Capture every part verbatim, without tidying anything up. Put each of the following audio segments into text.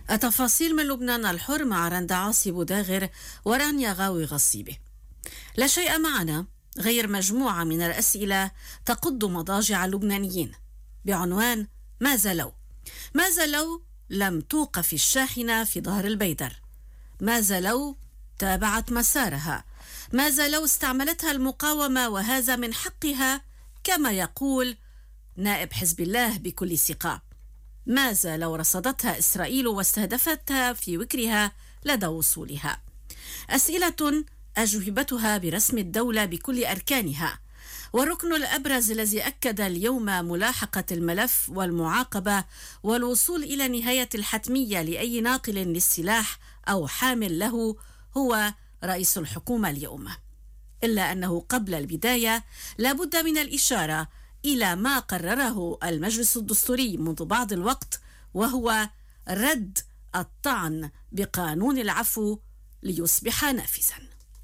التفاصيل من لبنان الحر مع رندا عاصي بوداغر ورانيا غاوي غصيبة. لا شيء معنا غير مجموعة من الأسئلة تقض مضاجع اللبنانيين بعنوان ماذا لو؟ ماذا لو لم توقف الشاحنة في ظهر البيدر؟ ماذا لو تابعت مسارها؟ ماذا لو استعملتها المقاومة وهذا من حقها كما يقول نائب حزب الله بكل ثقة؟ ماذا لو رصدتها إسرائيل واستهدفتها في وكرها لدى وصولها؟ أسئلة أجوبتها برسم الدولة بكل أركانها، والركن الأبرز الذي أكد اليوم ملاحقة الملف والمعاقبة والوصول إلى نهاية الحتمية لأي ناقل للسلاح أو حامل له هو رئيس الحكومة اليوم. إلا أنه قبل البداية لابد من الإشارة إلى ما قرره المجلس الدستوري منذ بعض الوقت، وهو رد الطعن بقانون العفو ليصبح نافذا.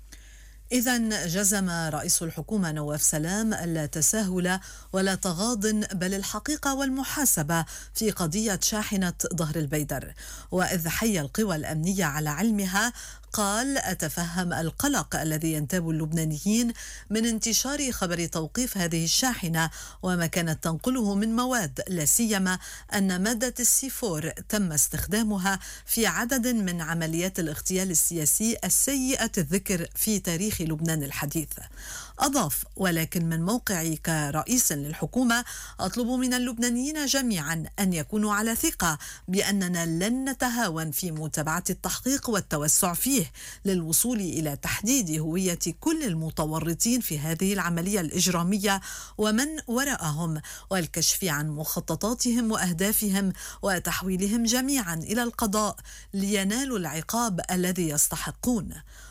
إذن جزم رئيس الحكومة نواف سلام ألا تساهل ولا تغاضن بل الحقيقة والمحاسبة في قضية شاحنة ظهر البيدر. وإذ حي القوى الأمنية على علمها قال: أتفهم القلق الذي ينتاب اللبنانيين من انتشار خبر توقيف هذه الشاحنة وما كانت تنقله من مواد، لا سيما أن مادة السيفور تم استخدامها في عدد من عمليات الاغتيال السياسي السيئة الذكر في تاريخ لبنان الحديث. أضاف: ولكن من موقعي كرئيس للحكومة أطلب من اللبنانيين جميعا أن يكونوا على ثقة بأننا لن نتهاون في متابعة التحقيق والتوسع فيه للوصول إلى تحديد هوية كل المتورطين في هذه العملية الإجرامية ومن وراءهم، والكشف عن مخططاتهم وأهدافهم وتحويلهم جميعا إلى القضاء لينالوا العقاب الذي يستحقون.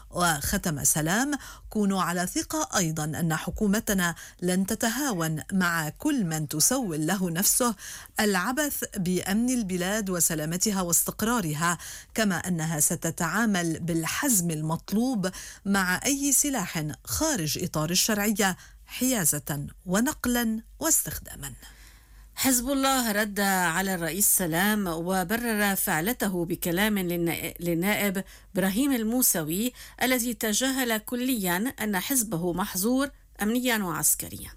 وختم سلام: كونوا على ثقة أيضا أن حكومتنا لن تتهاون مع كل من تسول له نفسه العبث بأمن البلاد وسلامتها واستقرارها، كما أنها ستتعامل بالحزم المطلوب مع أي سلاح خارج إطار الشرعية حيازة ونقلا واستخداما. حزب الله رد على الرئيس سلام وبرر فعلته بكلام للنائب إبراهيم الموسوي الذي تجاهل كليا أن حزبه محظور أمنيا وعسكريا.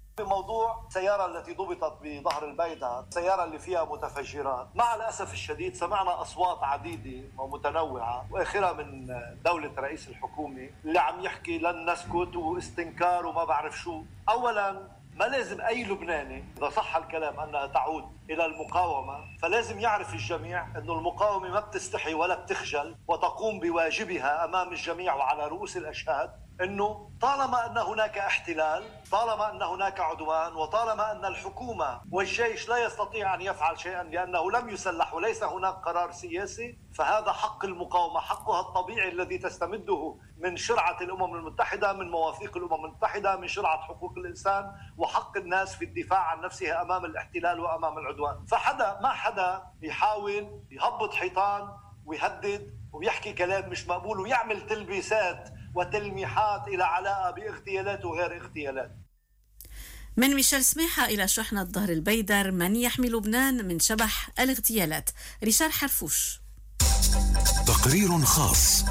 بموضوع السيارة التي ضبطت بظهر البيدر، السيارة اللي فيها متفجرات، مع الأسف الشديد سمعنا أصوات عديدة ومتنوعة وآخرها من دولة رئيس الحكومة اللي عم يحكي لن نسكت واستنكار وما بعرف شو. أولا ما لازم أي لبناني إذا صح الكلام أنها تعود إلى المقاومة فلازم يعرف الجميع أن المقاومة ما بتستحي ولا بتخجل وتقوم بواجبها أمام الجميع وعلى رؤوس الأشهاد، أنه طالما أن هناك احتلال، طالما أن هناك عدوان، وطالما أن الحكومة والجيش لا يستطيع أن يفعل شيئا لأنه لم يسلح وليس هناك قرار سياسي، فهذا حق المقاومة، حقها الطبيعي الذي تستمده من شرعة الأمم المتحدة، من مواثيق الأمم المتحدة، من شرعة حقوق الإنسان، وحق الناس في الدفاع عن نفسها أمام الاحتلال وأمام العدوان. فحدا ما حدا يحاول يهبط حيطان ويهدد ويحكي كلام مش مقبول ويعمل تلبيسات وتلميحات إلى علاقة باغتيالات وغير اغتيالات. من ميشيل سميحة إلى شحنة ظهر البيدر، من يحمي لبنان من شبح الاغتيالات؟ ريشار حرفوش. تقرير خاص.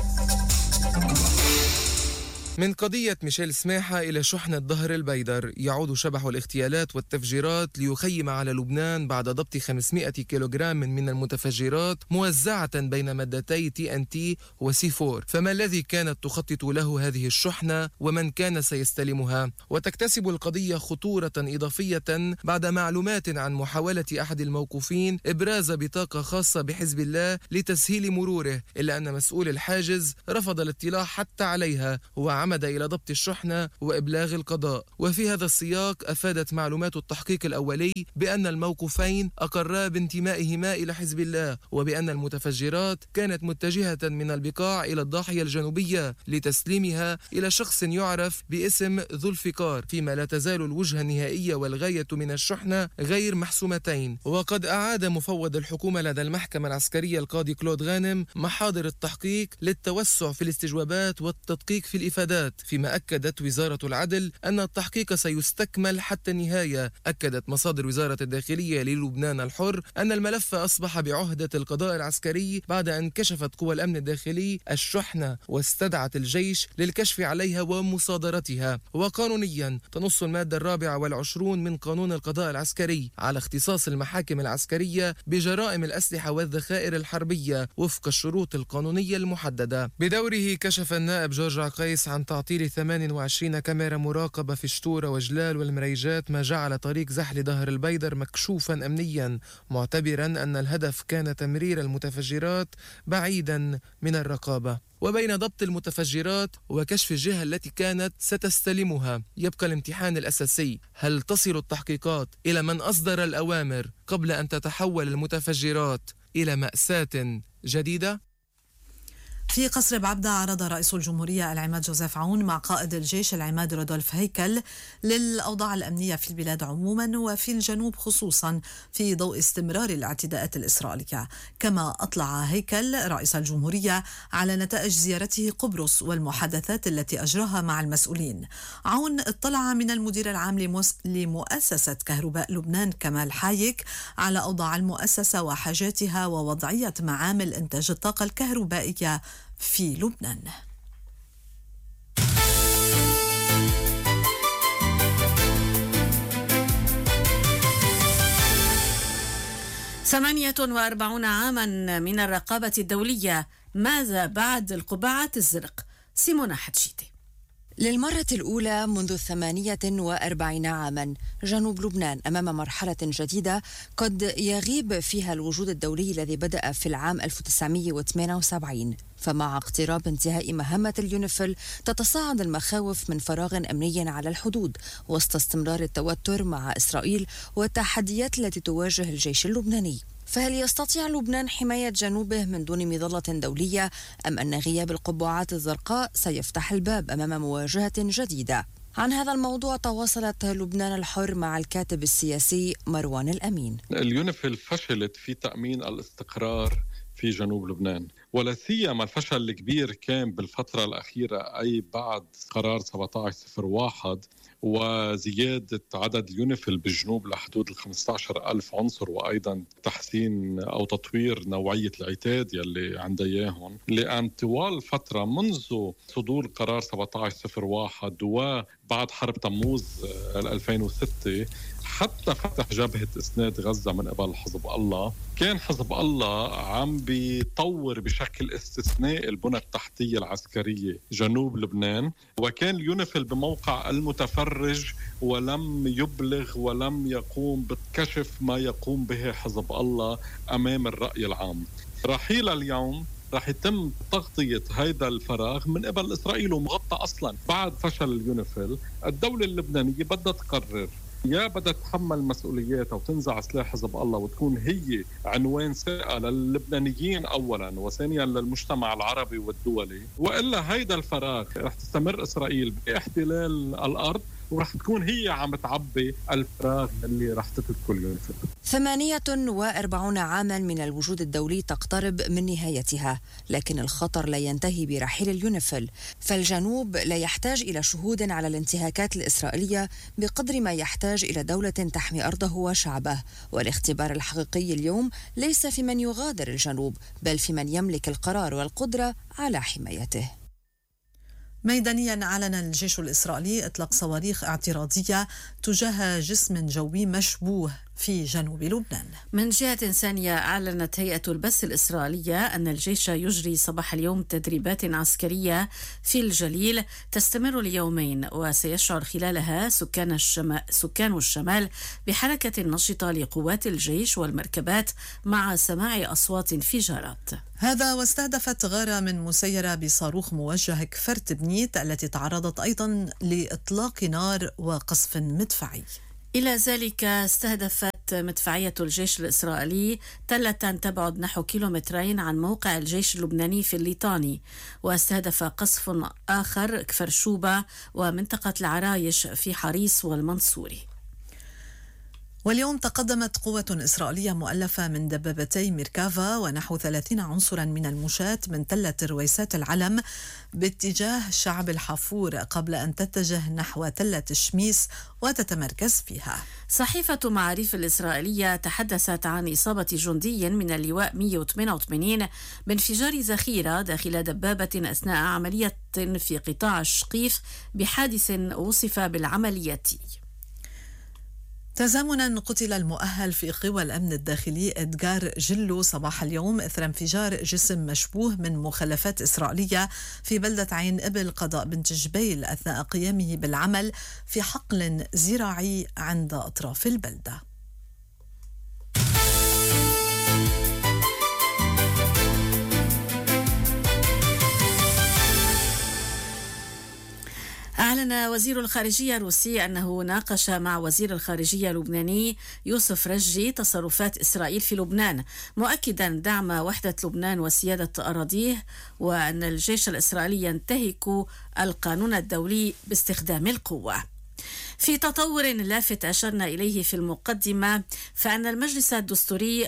من قضية ميشيل سميحة إلى شحنة ظهر البيدر، يعود شبح الاغتيالات والتفجيرات ليخيم على لبنان بعد ضبط خمسمائة كيلوغرام من المتفجرات موزعة بين مادتي تي أن تي وسي فور. فما الذي كانت تخطط له هذه الشحنة ومن كان سيستلمها؟ وتكتسب القضية خطورة إضافية بعد معلومات عن محاولة أحد الموقوفين إبراز بطاقة خاصة بحزب الله لتسهيل مروره، إلا أن مسؤول الحاجز رفض الاطلاع حتى عليها وعمد إلى ضبط الشحنة وإبلاغ القضاء. وفي هذا السياق أفادت معلومات التحقيق الأولي بأن الموقوفين أقرا بانتمائهما إلى حزب الله، وبأن المتفجرات كانت متجهة من البقاع إلى الضاحية الجنوبية لتسليمها إلى شخص يعرف باسم ذو الفقار، فيما لا تزال الوجهة النهائية والغاية من الشحنة غير محسومتين. وقد أعاد مفوض الحكومة لدى المحكمة العسكرية القاضي كلود غانم محاضر التحقيق للتوسع في الاستجوابات والتدقيق في الإفادات المساعدات، فيما أكدت وزارة العدل أن التحقيق سيستكمل حتى النهاية. أكدت مصادر وزارة الداخلية للبنان الحر أن الملف أصبح بعهدة القضاء العسكري بعد أن كشفت قوى الأمن الداخلي الشحنة واستدعت الجيش للكشف عليها ومصادرتها. وقانونيا تنص المادة الرابعة والعشرون من قانون القضاء العسكري على اختصاص المحاكم العسكرية بجرائم الأسلحة والذخائر الحربية وفق الشروط القانونية المحددة. بدوره كشف النائب جورج عقيس عن تعطيل ثمانية وعشرين كاميرا مراقبة في شتورة وجلال والمريجات، ما جعل طريق زحل ظهر البيدر مكشوفا أمنيا، معتبرا أن الهدف كان تمرير المتفجرات بعيدا من الرقابة. وبين ضبط المتفجرات وكشف الجهة التي كانت ستستلمها يبقى الامتحان الأساسي: هل تصل التحقيقات إلى من أصدر الأوامر قبل أن تتحول المتفجرات إلى مأساة جديدة؟ في قصر بعبدة عرض رئيس الجمهورية العماد جوزيف عون مع قائد الجيش العماد رودولف هيكل للأوضاع الأمنية في البلاد عموما وفي الجنوب خصوصا في ضوء استمرار الاعتداءات الإسرائيلية. كما أطلع هيكل رئيس الجمهورية على نتائج زيارته قبرص والمحادثات التي أجراها مع المسؤولين. عون اطلع من المدير العام لمؤسسة كهرباء لبنان كمال حايك على أوضاع المؤسسة وحاجاتها ووضعية معامل إنتاج الطاقة الكهربائية في لبنان. ثمانية وأربعين عاما من الرقابة الدولية، ماذا بعد القبعة الزرق؟ سيمونا حتشيتي. للمرة الأولى منذ ثمانية وأربعين عاما جنوب لبنان أمام مرحلة جديدة قد يغيب فيها الوجود الدولي الذي بدأ في العام ألف وتسعمئة وثمانية وسبعين. فمع اقتراب انتهاء مهمة اليونيفيل تتصاعد المخاوف من فراغ أمني على الحدود وسط استمرار التوتر مع إسرائيل والتحديات التي تواجه الجيش اللبناني. فهل يستطيع لبنان حماية جنوبه من دون مظلة دولية، أم أن غياب القبعات الزرقاء سيفتح الباب أمام مواجهة جديدة؟ عن هذا الموضوع تواصلت لبنان الحر مع الكاتب السياسي مروان الأمين. اليونيفيل فشلت في تأمين الاستقرار في جنوب لبنان، ولا سيما الفشل الكبير كان بالفترة الأخيرة أي بعد قرار سبعة عشر صفر واحد وزيادة عدد اليونيفيل بالجنوب لحدود ال خمسة عشر ألف عنصر، وأيضا تحسين أو تطوير نوعية العتاد يلي عندها إياهم، لأن طوال فترة منذ صدور قرار سبعة عشر صفر واحد وبعد حرب تموز ألفين وستة حتى فتح جبهة إسناد غزة من قبل حزب الله، كان حزب الله عم بيطور بشكل استثنائي البنى التحتية العسكرية جنوب لبنان، وكان اليونيفيل بموقع المتفرج ولم يبلغ ولم يقوم بكشف ما يقوم به حزب الله أمام الرأي العام. رحيل اليوم رح يتم تغطية هذا الفراغ من قبل إسرائيل ومغطى أصلا. بعد فشل اليونيفيل الدولة اللبنانية بدها تقرر، يا بدها تتحمل مسؤولياتها وتنزع سلاح حزب الله وتكون هي عنوان ثقة للبنانيين أولا وثانيا للمجتمع العربي والدولي، وإلا هيدا الفراغ رح تستمر إسرائيل باحتلال الأرض ورح تكون هي عم تعبي الفراغ اللي رح تتركه اليونيفيل. ثمانية وأربعين عاما من الوجود الدولي تقترب من نهايتها، لكن الخطر لا ينتهي برحيل اليونيفيل، فالجنوب لا يحتاج إلى شهود على الانتهاكات الإسرائيلية بقدر ما يحتاج إلى دولة تحمي أرضه وشعبه. والاختبار الحقيقي اليوم ليس في من يغادر الجنوب، بل في من يملك القرار والقدرة على حمايته. ميدانيا أعلن الجيش الإسرائيلي إطلاق صواريخ اعتراضية تجاه جسم جوي مشبوه في جنوب لبنان. من جهة ثانية أعلنت هيئة البث الإسرائيلية أن الجيش يجري صباح اليوم تدريبات عسكرية في الجليل تستمر ليومين، وسيشعر خلالها سكان الشمال, سكان الشمال بحركة نشطة لقوات الجيش والمركبات مع سماع أصوات انفجارات. هذا واستهدفت غارة من مسيرة بصاروخ موجه كفرت بنيت التي تعرضت أيضا لإطلاق نار وقصف مدفعي. إلى ذلك استهدفت مدفعية الجيش الإسرائيلي تلة تبعد نحو كيلومترين عن موقع الجيش اللبناني في الليطاني، واستهدف قصف آخر كفر شوبة ومنطقة العرايش في حريص والمنصوري. واليوم تقدمت قوة إسرائيلية مؤلفة من دبابتي ميركافا ونحو ثلاثين عنصرا من المشاة من تلة رويسات العلم باتجاه شعب الحافور قبل أن تتجه نحو تلة شميس وتتمركز فيها. صحيفة معاريف الإسرائيلية تحدثت عن إصابة جندي من اللواء مئة وثمانية وثمانين بانفجار ذخيرة داخل دبابة أثناء عملية في قطاع الشقيف بحادث وصف بالعملية. تزامنا قتل المؤهل في قوى الأمن الداخلي إدغار جلو صباح اليوم إثر انفجار جسم مشبوه من مخلفات إسرائيلية في بلدة عين إبل قضاء بنت جبيل أثناء قيامه بالعمل في حقل زراعي عند أطراف البلدة. أعلن وزير الخارجية الروسي أنه ناقش مع وزير الخارجية اللبناني يوسف رجي تصرفات إسرائيل في لبنان، مؤكدا دعم وحدة لبنان وسيادة أراضيه وأن الجيش الإسرائيلي ينتهك القانون الدولي باستخدام القوة. في تطور لافت أشرنا إليه في المقدمة، فأن المجلس الدستوري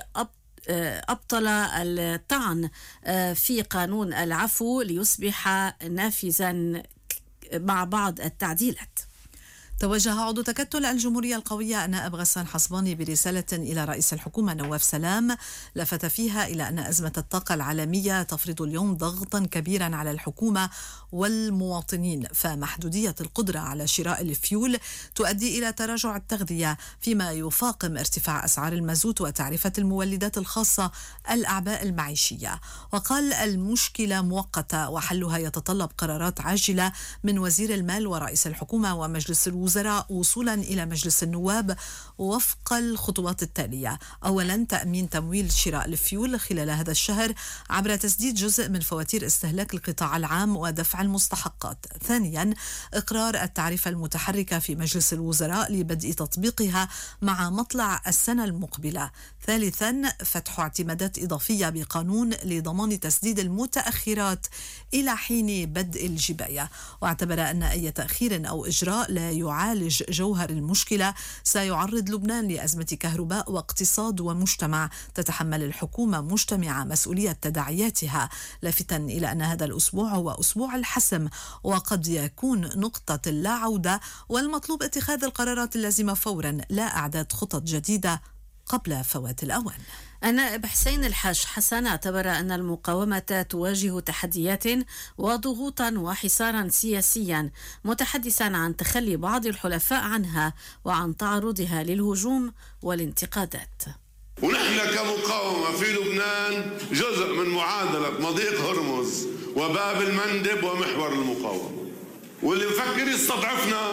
أبطل الطعن في قانون العفو ليصبح نافذا مع بعض التعديلات. توجه عضو تكتل الجمهورية القوية نائب غسان حصباني برسالة إلى رئيس الحكومة نواف سلام لفت فيها إلى أن أزمة الطاقة العالمية تفرض اليوم ضغطا كبيرا على الحكومة والمواطنين، فمحدودية القدرة على شراء الفيول تؤدي إلى تراجع التغذية، فيما يفاقم ارتفاع أسعار المازوت وتعرفة المولدات الخاصة الأعباء المعيشية. وقال المشكلة مؤقتة وحلها يتطلب قرارات عاجلة من وزير المال ورئيس الحكومة ومجلس الوزراء وصولا إلى مجلس النواب وفق الخطوات التالية: أولا، تأمين تمويل شراء الفيول خلال هذا الشهر عبر تسديد جزء من فواتير استهلاك القطاع العام ودفع المستحقات. ثانيا، إقرار التعرفة المتحركة في مجلس الوزراء لبدء تطبيقها مع مطلع السنة المقبلة. ثالثا، فتح اعتمادات إضافية بقانون لضمان تسديد المتأخرات إلى حين بدء الجباية. واعتبر أن أي تأخير أو إجراء لا يعالج جوهر المشكلة سيعرض لبنان لأزمة كهرباء واقتصاد ومجتمع تتحمل الحكومة مجتمعة مسؤولية تداعياتها، لافتا إلى أن هذا الأسبوع هو أسبوع الحسم وقد يكون نقطة لا عودة، والمطلوب اتخاذ القرارات اللازمة فورا لا أعداد خطط جديدة قبل فوات الأوان. النائب حسين الحاج حسن اعتبر أن المقاومة تواجه تحديات وضغوطا وحصارا سياسيا، متحدثا عن تخلي بعض الحلفاء عنها وعن تعرضها للهجوم والانتقادات. ونحن كمقاومة في لبنان جزء من معادلة مضيق هرمز وباب المندب ومحور المقاومة، واللي مفكر يستضعفنا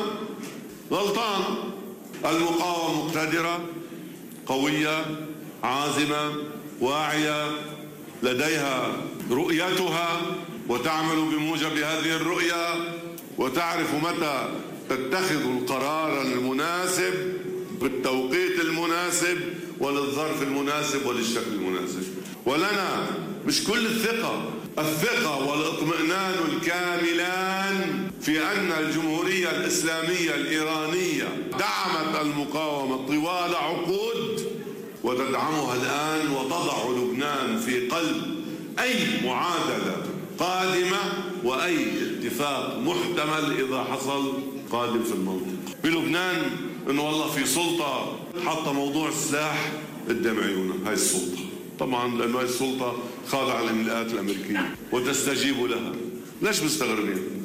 غلطان. المقاومة مقتدرة، قوية، عازمة، واعية، لديها رؤيتها وتعمل بموجب هذه الرؤية، وتعرف متى تتخذ القرار المناسب بالتوقيت المناسب وللظرف المناسب وللشكل المناسب. ولنا مش كل الثقة، الثقة والاطمئنان الكاملان في أن الجمهورية الإسلامية الإيرانية دعمت المقاومة طوال عقود وتدعمها الآن، وتضع لبنان في قلب أي معادلة قادمة وأي اتفاق محتمل إذا حصل قادم في المنطقة. بلبنان إنه والله في سلطة حاطة موضوع السلاح قدام عيونها، هاي السلطة طبعا لأنه هاي السلطة خاضعة للولايات الأمريكية وتستجيب لها. ليش مستغربين؟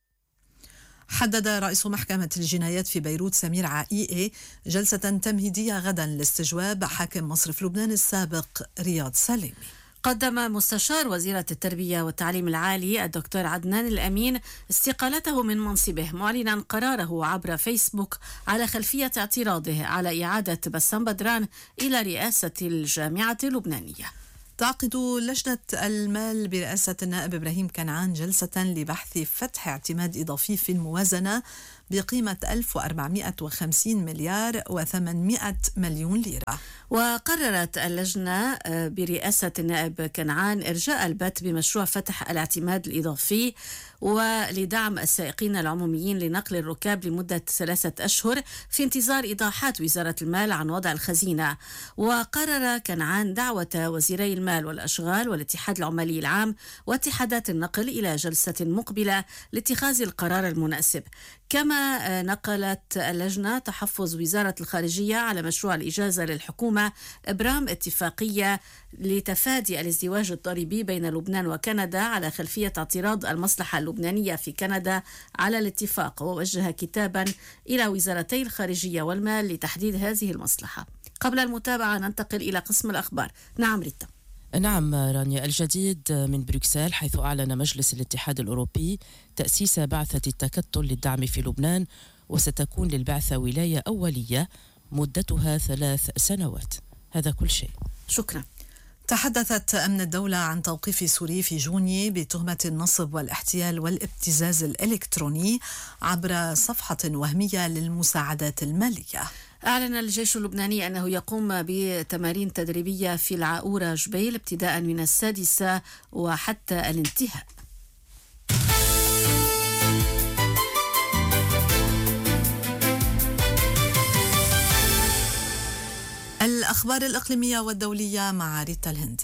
حدد رئيس محكمة الجنايات في بيروت سمير عائية جلسة تمهيدية غدا لاستجواب حاكم مصرف لبنان السابق رياض سليمي. قدم مستشار وزيرة التربية والتعليم العالي الدكتور عدنان الأمين استقالته من منصبه، معلنا قراره عبر فيسبوك على خلفية اعتراضه على إعادة بسام بدران إلى رئاسة الجامعة اللبنانية. تعقد لجنة المال برئاسة النائب إبراهيم كنعان جلسة لبحث فتح اعتماد إضافي في الموازنة بقيمة ألف وأربعمائة وخمسين مليار وثمانمائة مليون ليرة. وقررت اللجنة برئاسة النائب كنعان إرجاء البت بمشروع فتح الاعتماد الإضافي ولدعم السائقين العموميين لنقل الركاب لمدة ثلاثة أشهر في انتظار إيضاحات وزارة المال عن وضع الخزينة. وقرر كنعان دعوة وزيري المال والأشغال والاتحاد العمالي العام واتحادات النقل إلى جلسة مقبلة لاتخاذ القرار المناسب. كما نقلت اللجنة تحفظ وزارة الخارجية على مشروع الإجازة للحكومة إبرام اتفاقية لتفادي الازدواج الضريبي بين لبنان وكندا على خلفية اعتراض المصلحة اللبنانية في كندا على الاتفاق، ووجه كتابا إلى وزارتي الخارجية والمال لتحديد هذه المصلحة. قبل المتابعة ننتقل إلى قسم الأخبار. نعم ريتا. نعم رانيا، الجديد من بروكسل، حيث أعلن مجلس الاتحاد الأوروبي تأسيس بعثة التكتل للدعم في لبنان، وستكون للبعثة ولاية أولية مدتها ثلاث سنوات. هذا كل شيء. شكرا. تحدثت أمن الدولة عن توقيف سوري في جوني بتهمة النصب والاحتيال والابتزاز الإلكتروني عبر صفحة وهمية للمساعدات المالية. أعلن الجيش اللبناني أنه يقوم بتمارين تدريبية في العاورة جبيل ابتداء من السادسة وحتى الانتهاء. الأخبار الإقليمية والدولية مع ريتا الهندي.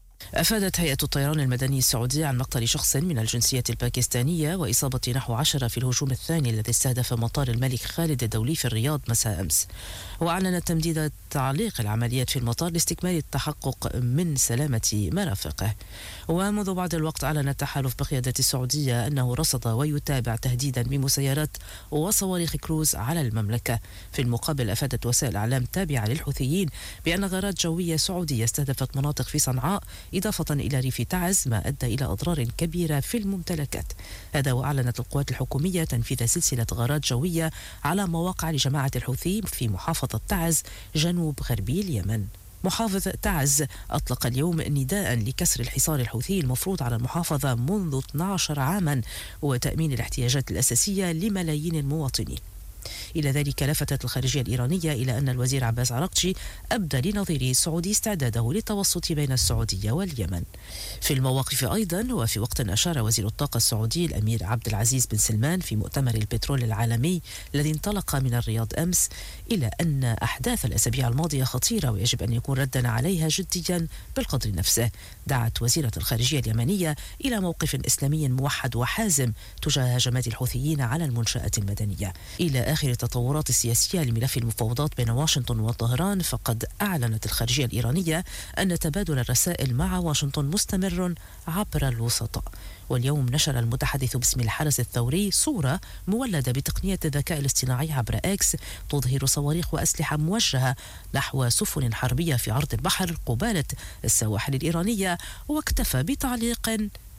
أفادت هيئة الطيران المدني السعودية عن مقتل شخص من الجنسية الباكستانية وإصابة نحو عشرة في الهجوم الثاني الذي استهدف مطار الملك خالد الدولي في الرياض مساء أمس. وأعلنت تمديد تعليق العمليات في المطار لاستكمال التحقق من سلامة مرافقه. ومنذ بعض الوقت أعلن التحالف بقيادة السعودية أنه رصد ويتابع تهديدا بمسيرات وصواريخ كروز على المملكة. في المقابل أفادت وسائل إعلام تابعة للحوثيين بأن غارات جوية سعودية استهدفت مناطق في صنعاء إضافة إلى ريف تعز، ما أدى إلى أضرار كبيرة في الممتلكات. هذا وأعلنت القوات الحكومية تنفيذ سلسلة غارات جوية على مواقع لجماعة الحوثي في محافظة تعز جنوب غربي اليمن. محافظ تعز أطلق اليوم نداء لكسر الحصار الحوثي المفروض على المحافظة منذ اثني عشر عاما وتأمين الاحتياجات الأساسية لملايين المواطنين. إلى ذلك لفتت الخارجية الإيرانية إلى أن الوزير عباس عراقجي أبدى لنظيره السعودي استعداده للتوسط بين السعودية واليمن. في المواقف أيضا، وفي وقت أشار وزير الطاقة السعودي الأمير عبد العزيز بن سلمان في مؤتمر البترول العالمي الذي انطلق من الرياض أمس إلى أن أحداث الأسابيع الماضية خطيرة ويجب أن يكون ردنا عليها جديا بالقدر نفسه. دعت وزيرة الخارجية اليمنية إلى موقف إسلامي موحد وحازم تجاه هجمات الحوثيين على المنشآت المدنية. إلى آخر التطورات السياسية لملف المفاوضات بين واشنطن وطهران، فقد أعلنت الخارجية الإيرانية أن تبادل الرسائل مع واشنطن مستمر عبر الوسطاء. واليوم نشر المتحدث باسم الحرس الثوري صورة مولدة بتقنية الذكاء الاصطناعي عبر إكس تظهر صواريخ وأسلحة موجهة نحو سفن حربية في عرض البحر قبالة السواحل الإيرانية، واكتفى بتعليق: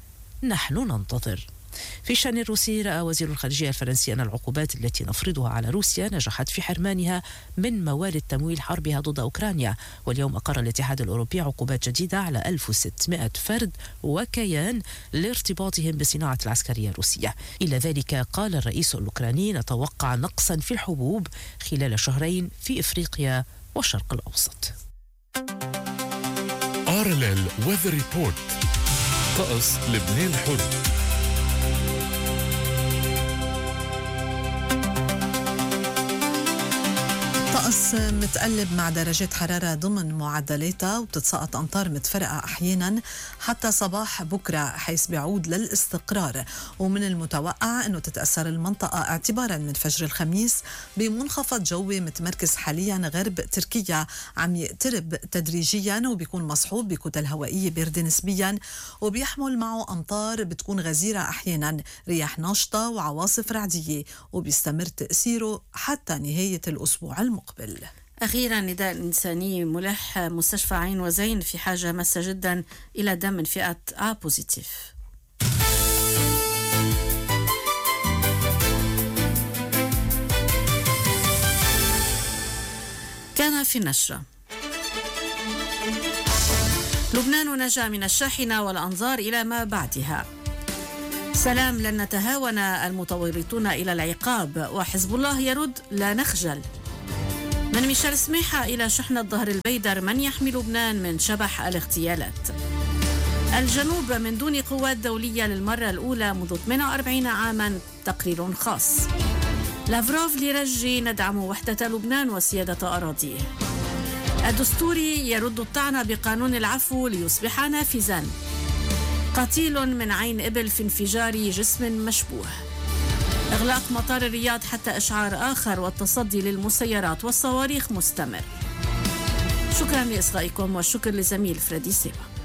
نحن ننتظر. في الشأن الروسي، رأى وزير الخارجية الفرنسي أن العقوبات التي نفرضها على روسيا نجحت في حرمانها من موارد تمويل حربها ضد أوكرانيا. واليوم أقر الاتحاد الأوروبي عقوبات جديدة على ألف وستمائة فرد وكيان لارتباطهم بالصناعة العسكرية الروسية. إلى ذلك قال الرئيس الأوكراني: نتوقع نقصا في الحبوب خلال شهرين في إفريقيا والشرق الأوسط. آر إل إل Weather Report. طقس لبنان حر. طقس متقلب مع درجات حرارة ضمن معدلاتها، وبتتساقط أمطار متفرقة أحيانا حتى صباح بكرة، حيث بيعود للاستقرار. ومن المتوقع أنه تتأثر المنطقة اعتبارا من فجر الخميس بمنخفض جوي متمركز حاليا غرب تركيا، عم يقترب تدريجيا وبيكون مصحوب بكتل هوائية باردة نسبيا، وبيحمل معه أمطار بتكون غزيرة أحيانا، رياح ناشطة وعواصف رعدية، وبيستمر تأثيره حتى نهاية الأسبوع المقبل. أخيرا، نداء إنساني ملح: مستشفى عين وزين في حاجة ماسة جدا إلى دم من فئة A بوزيتيف. كان في النشرة: لبنان نجا من الشاحنة والأنظار إلى ما بعدها. سلام لن نتهاون المتورطون إلى العقاب، وحزب الله يرد لا نخجل. من ميشيل سميحة إلى شحنة ظهر البيدر، من يحمي لبنان من شبح الاغتيالات. الجنوب من دون قوات دولية للمرة الأولى منذ ثمانية وأربعين عاما، تقرير خاص. لافروف ليرجي ندعم وحدة لبنان وسيادة أراضيه. الدستوري يرد الطعن بقانون العفو ليصبح نافذا. قتيل من عين إبل في انفجار جسم مشبوه. إغلاق مطار الرياض حتى إشعار آخر، والتصدي للمسيرات والصواريخ مستمر. شكرا لإصغائكم، والشكر لزميل فريدي سيبا.